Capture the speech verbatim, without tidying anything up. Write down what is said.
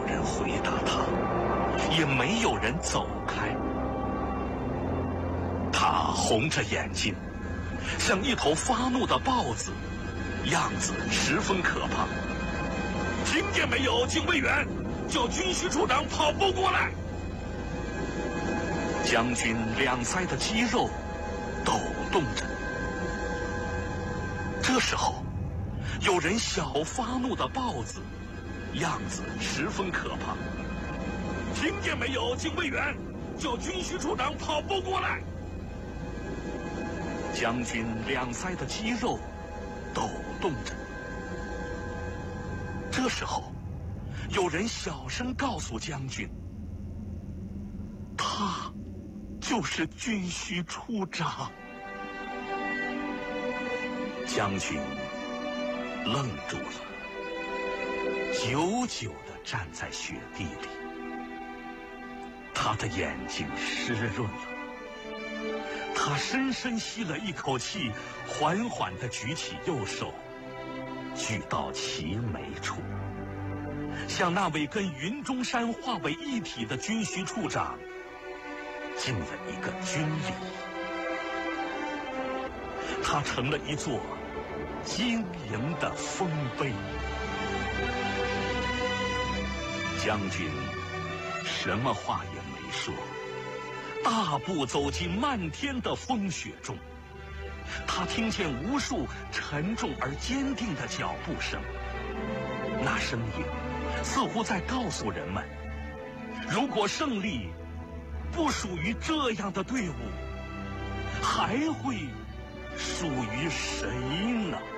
有人回答他，也没有人走开。他红着眼睛，像一头发怒的豹子，样子十分可怕。听见没有，警卫员，叫军需处长跑步过来。将军两腮的肌肉抖动着。这时候，有人小发怒的豹子，样子十分可怕。听见没有，警卫员，叫军需处长跑步过来。将军两腮的肌肉抖动着。这时候，有人小声告诉将军，他就是军需处长。将军愣住了，久久地站在雪地里，他的眼睛湿润了。他深深吸了一口气，缓缓地举起右手，举到齐眉处，向那位跟云中山化为一体的军需处长敬了一个军礼。他成了一座晶莹的丰碑。将军什么话也没说，大步走进漫天的风雪中。他听见无数沉重而坚定的脚步声，那声音似乎在告诉人们，如果胜利不属于这样的队伍，还会属于谁呢？